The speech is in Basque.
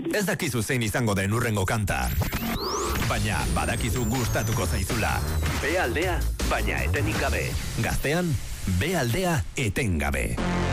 Ez dakizu zein izango den hurrengo kanta. Baina badakizu gustatuko zaizula. B aldea, baina etenik gabe. Gaztean, B aldea etengabe.